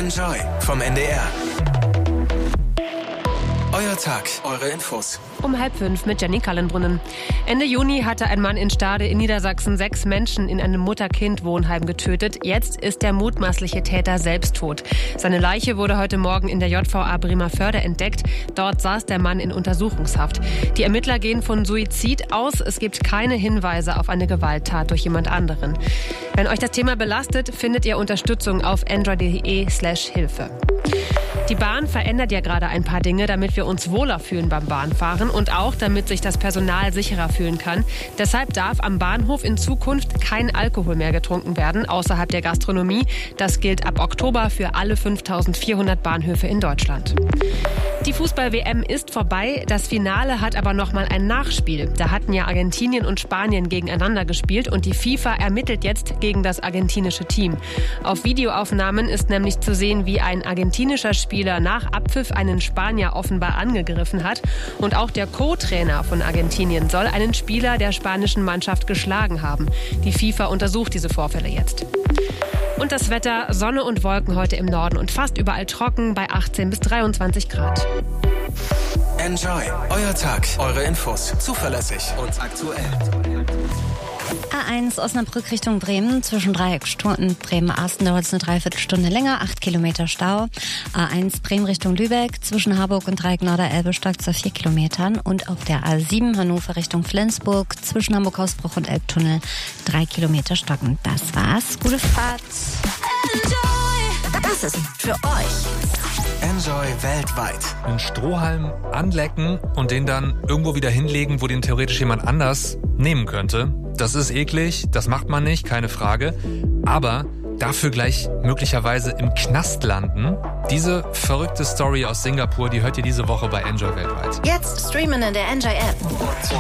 Enjoy vom NDR. Euer Tag, eure Infos. Um 4:30 mit Jenny Kallenbrunnen. Ende Juni hatte ein Mann in Stade in Niedersachsen 6 Menschen in einem Mutter-Kind-Wohnheim getötet. Jetzt ist der mutmaßliche Täter selbst tot. Seine Leiche wurde heute Morgen in der JVA Bremervörde entdeckt. Dort saß der Mann in Untersuchungshaft. Die Ermittler gehen von Suizid aus. Es gibt keine Hinweise auf eine Gewalttat durch jemand anderen. Wenn euch das Thema belastet, findet ihr Unterstützung auf enjoy.de/Hilfe. Die Bahn verändert ja gerade ein paar Dinge, damit wir uns wohler fühlen beim Bahnfahren und auch, damit sich das Personal sicherer fühlen kann. Deshalb darf am Bahnhof in Zukunft kein Alkohol mehr getrunken werden, außerhalb der Gastronomie. Das gilt ab Oktober für alle 5.400 Bahnhöfe in Deutschland. Die Fußball-WM ist vorbei. Das Finale hat aber noch mal ein Nachspiel. Da hatten ja Argentinien und Spanien gegeneinander gespielt und die FIFA ermittelt jetzt gegen das argentinische Team. Auf Videoaufnahmen ist nämlich zu sehen, wie ein argentinischer Spieler nach Abpfiff einen Spanier offenbar angegriffen hat. Und auch der Co-Trainer von Argentinien soll einen Spieler der spanischen Mannschaft geschlagen haben. Die FIFA untersucht diese Vorfälle jetzt. Und das Wetter, Sonne und Wolken heute im Norden und fast überall trocken bei 18 bis 23 Grad. Enjoy, euer Tag, eure Infos, zuverlässig und aktuell. A1 Osnabrück Richtung Bremen, zwischen Dreieckstunden Bremen-Asten dauert es eine Dreiviertelstunde länger, 8 Kilometer Stau. A1 Bremen Richtung Lübeck, zwischen Harburg und Dreieck Norderelbe steigt zu 4 Kilometern. Und auf der A7 Hannover Richtung Flensburg, zwischen Hamburg-Hausbruch und Elbtunnel 3 Kilometer stocken. Das war's, gute Fahrt. Enjoy, das ist für euch. Enjoy weltweit. Einen Strohhalm anlecken und den dann irgendwo wieder hinlegen, wo den theoretisch jemand anders nehmen könnte. Das ist eklig, das macht man nicht, keine Frage. Aber dafür gleich möglicherweise im Knast landen. Diese verrückte Story aus Singapur, die hört ihr diese Woche bei Enjoy weltweit. Jetzt streamen in der Enjoy App.